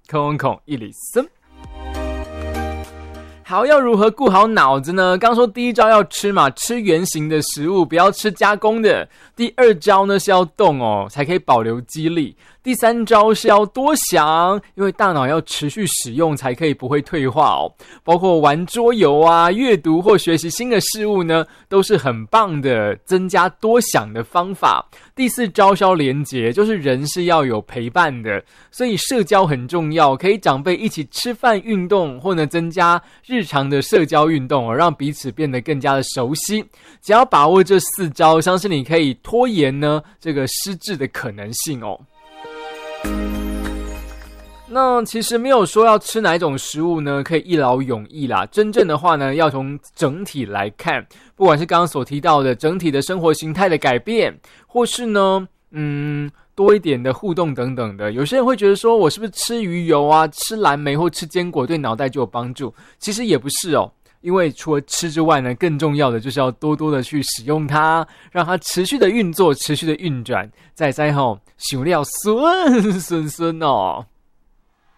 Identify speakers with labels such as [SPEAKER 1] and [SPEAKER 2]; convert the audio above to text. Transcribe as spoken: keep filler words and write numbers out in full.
[SPEAKER 1] 空空空一里森。好，要如何顾好脑子呢？刚说第一招要吃嘛，吃原形的食物，不要吃加工的。第二招呢是要动哦，才可以保留肌力。第三招是要多想，因为大脑要持续使用才可以不会退化哦。包括玩桌游啊、阅读或学习新的事物呢，都是很棒的增加多想的方法。第四招是要连结，就是人是要有陪伴的，所以社交很重要，可以长辈一起吃饭、运动，或者增加日常的社交运动哦，让彼此变得更加的熟悉。只要把握这四招，相信你可以拖延呢这个失智的可能性哦。那其实没有说要吃哪一种食物呢可以一劳永逸啦，真正的话呢要从整体来看，不管是刚刚所提到的整体的生活形态的改变，或是呢嗯多一点的互动等等的。有些人会觉得说，我是不是吃鱼油啊、吃蓝莓或吃坚果对脑袋就有帮助？其实也不是哦，因为除了吃之外呢，更重要的就是要多多的去使用它，让它持续的运作、持续的运转，再再吼想料顺顺顺哦。